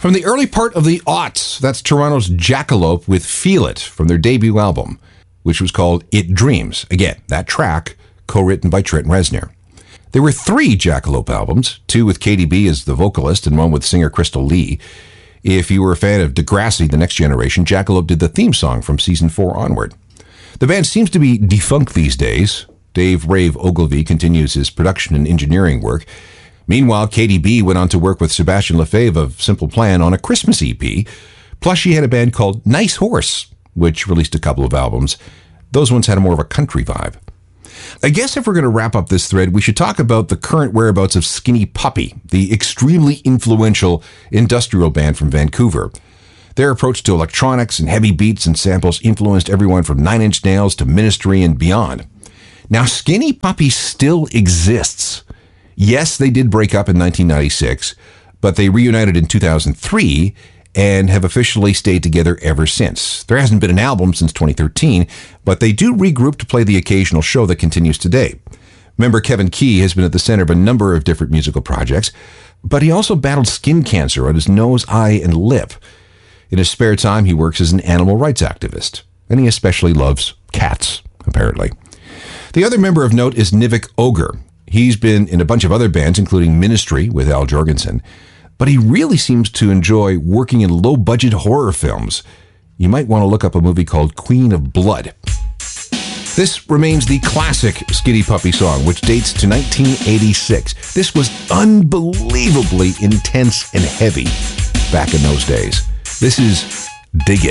From the early part of the aughts, that's Toronto's Jackalope with Feel It from their debut album, which was called It Dreams. Again, that track co-written by Trent Reznor. There were 3 Jackalope albums, 2 with KDB as the vocalist and 1 with singer Crystal Lee. If you were a fan of Degrassi, The Next Generation, Jackalope did the theme song from season 4 onward. The band seems to be defunct these days. Dave Rave Ogilvy continues his production and engineering work. Meanwhile, KDB went on to work with Sebastian Lefebvre of Simple Plan on a Christmas EP. Plus, she had a band called Nice Horse, which released a couple of albums. Those ones had more of a country vibe. I guess if we're going to wrap up this thread, we should talk about the current whereabouts of Skinny Puppy, the extremely influential industrial band from Vancouver. Their approach to electronics and heavy beats and samples influenced everyone from Nine Inch Nails to Ministry and beyond. Now, Skinny Puppy still exists. Yes, they did break up in 1996, but they reunited in 2003 and have officially stayed together ever since. There hasn't been an album since 2013, but they do regroup to play the occasional show that continues today. Member Kevin Key has been at the center of a number of different musical projects, but he also battled skin cancer on his nose, eye, and lip. In his spare time, he works as an animal rights activist, and he especially loves cats, apparently. The other member of note is Nivek Ogre. He's been in a bunch of other bands, including Ministry with Al Jorgensen, but he really seems to enjoy working in low-budget horror films. You might want to look up a movie called Queen of Blood. This remains the classic Skinny Puppy song, which dates to 1986. This was unbelievably intense and heavy back in those days. This is Dig It.